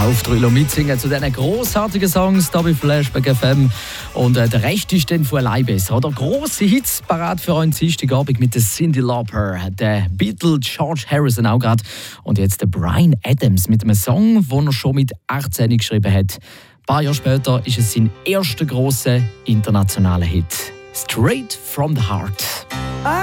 aufdrüllen und mitsingen zu diesen grossartigen Songs hier bei Flashback FM. Und der Rest ist dann von allein besser. Oder grosse Hits parat für euch Dienstagabend mit der Cyndi Lauper, der Beatle George Harrison auch gerade. Und jetzt der Bryan Adams mit einem Song, den er schon mit 18 geschrieben hat. Ein paar Jahre später ist es sein erster grosser internationaler Hit. Straight from the Heart.